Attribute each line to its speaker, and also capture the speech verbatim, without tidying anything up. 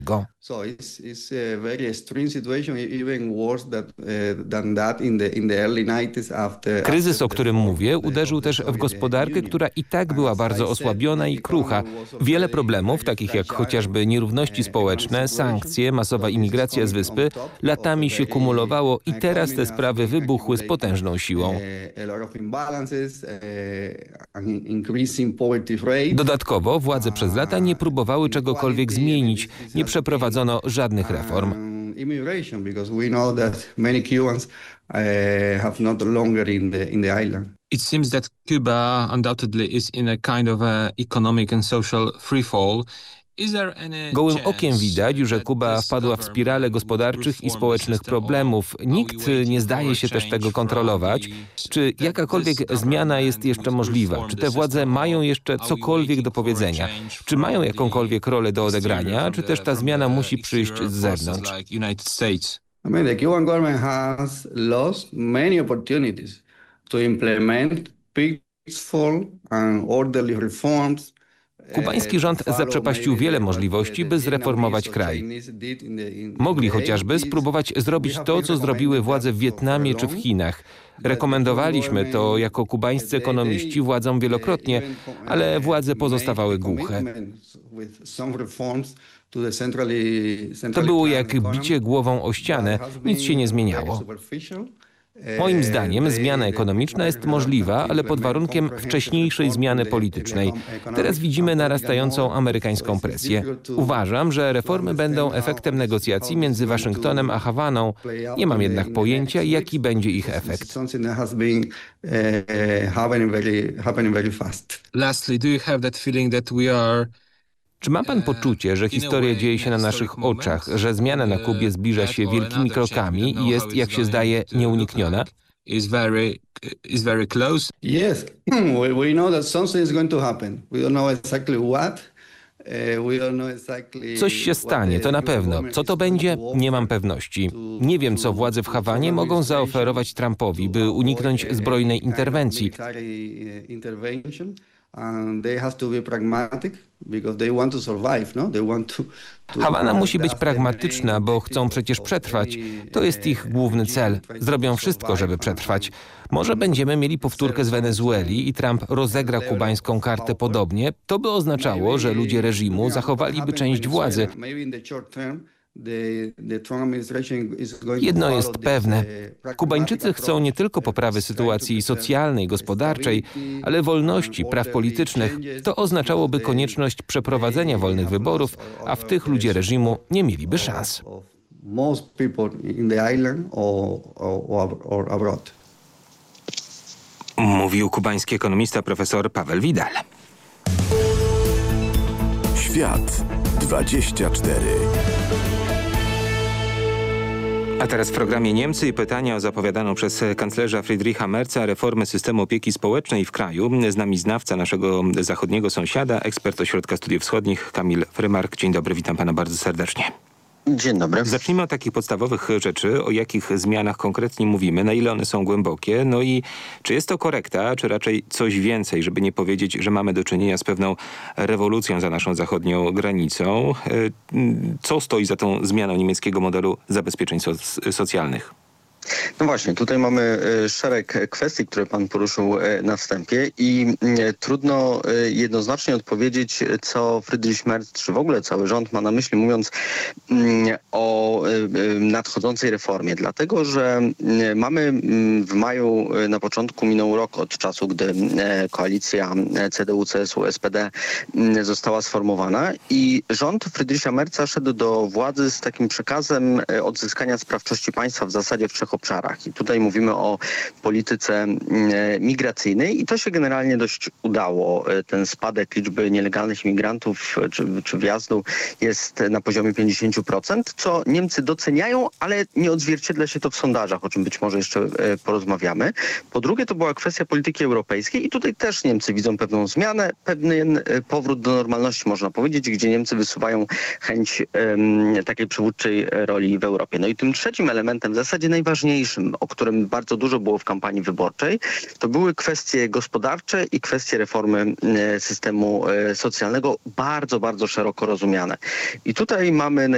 Speaker 1: So it's, it's a very extreme situation, even worse that, uh, than that in the in the early nineties after.
Speaker 2: Kryzys, o którym mówię, uderzył też w gospodarkę, która i tak była bardzo osłabiona i krucha. Wiele problemów, takich jak chociażby nierówności społeczne, sankcje, masowa imigracja z wyspy, latami się kumulowało i teraz te sprawy wybuchły z potężną siłą. Dodatkowo władze przez lata nie próbowały czegokolwiek zmienić, nie przeprowadzono żadnych reform.
Speaker 3: It seems that Cuba undoubtedly is in a kind of a economic and social free fall.
Speaker 2: Gołym okiem widać, że Kuba wpadła w spiralę gospodarczych i społecznych problemów. Nikt nie zdaje się też tego kontrolować. Czy jakakolwiek zmiana jest jeszcze możliwa? Czy te władze mają jeszcze cokolwiek do powiedzenia? Czy mają jakąkolwiek rolę do odegrania? Czy też ta zmiana musi przyjść z zewnątrz?
Speaker 1: I mean, the Cuban government has lost many opportunities to implement peaceful and orderly reforms.
Speaker 2: Kubański rząd zaprzepaścił wiele możliwości, by zreformować kraj. Mogli chociażby spróbować zrobić to, co zrobiły władze w Wietnamie czy w Chinach. Rekomendowaliśmy to jako kubańscy ekonomiści władzom wielokrotnie, ale władze pozostawały głuche. To było jak bicie głową o ścianę, nic się nie zmieniało. Moim zdaniem zmiana ekonomiczna jest możliwa, ale pod warunkiem wcześniejszej zmiany politycznej. Teraz widzimy narastającą amerykańską presję. Uważam, że reformy będą efektem negocjacji między Waszyngtonem a Hawaną. Nie mam jednak pojęcia, jaki będzie ich efekt.
Speaker 3: Lastly, do you have that feeling that we are
Speaker 2: Czy ma pan poczucie, że historia dzieje się na naszych oczach, że zmiana na Kubie zbliża się wielkimi krokami i jest, jak się zdaje, nieunikniona?
Speaker 3: Is very, is very close.
Speaker 1: Yes, we, we know that something is going to happen. We don't know exactly what.
Speaker 2: Coś się stanie, to na pewno. Co to będzie? Nie mam pewności. Nie wiem, co władze w Hawanie mogą zaoferować Trumpowi, by uniknąć zbrojnej interwencji. Hawana musi być pragmatyczna, bo chcą przecież przetrwać. To jest ich główny cel. Zrobią wszystko, żeby przetrwać. Może będziemy mieli powtórkę z Wenezueli i Trump rozegra kubańską kartę podobnie. To by oznaczało, że ludzie reżimu zachowaliby część władzy. Jedno jest pewne. Kubańczycy chcą nie tylko poprawy sytuacji socjalnej, gospodarczej, ale wolności, praw politycznych. To oznaczałoby konieczność przeprowadzenia wolnych wyborów, a w tych ludzie reżimu nie mieliby szans. Mówił kubański ekonomista profesor Paweł Widal.
Speaker 4: Świat dwadzieścia cztery.
Speaker 2: A teraz w programie Niemcy i pytania o zapowiadaną przez kanclerza Friedricha Merza reformę systemu opieki społecznej w kraju. Z nami znawca naszego zachodniego sąsiada, ekspert Ośrodka Studiów Wschodnich Kamil Frymark. Dzień dobry, witam pana bardzo serdecznie.
Speaker 5: Dzień dobry.
Speaker 2: Zacznijmy od takich podstawowych rzeczy, o jakich zmianach konkretnie mówimy, na ile one są głębokie, no i czy jest to korekta, czy raczej coś więcej, żeby nie powiedzieć, że mamy do czynienia z pewną rewolucją za naszą zachodnią granicą. Co stoi za tą zmianą niemieckiego modelu zabezpieczeń so- socjalnych?
Speaker 5: No właśnie, tutaj mamy szereg kwestii, które pan poruszył na wstępie i trudno jednoznacznie odpowiedzieć, co Friedrich Merz, czy w ogóle cały rząd ma na myśli, mówiąc o nadchodzącej reformie. Dlatego, że mamy w maju, na początku minął rok od czasu, gdy koalicja C D U, C S U, S P D została sformowana i rząd Friedricha Merza szedł do władzy z takim przekazem odzyskania sprawczości państwa w zasadzie w trzech obszarach. I tutaj mówimy o polityce migracyjnej i to się generalnie dość udało. Ten spadek liczby nielegalnych imigrantów czy, czy wjazdu jest na poziomie pięćdziesiąt procent, co Niemcy doceniają, ale nie odzwierciedla się to w sondażach, o czym być może jeszcze porozmawiamy. Po drugie, to była kwestia polityki europejskiej i tutaj też Niemcy widzą pewną zmianę, pewien powrót do normalności, można powiedzieć, gdzie Niemcy wysuwają chęć um, takiej przywódczej roli w Europie. No i tym trzecim elementem, w zasadzie najważniejszym, o którym bardzo dużo było w kampanii wyborczej, to były kwestie gospodarcze i kwestie reformy systemu socjalnego, bardzo, bardzo szeroko rozumiane. I tutaj mamy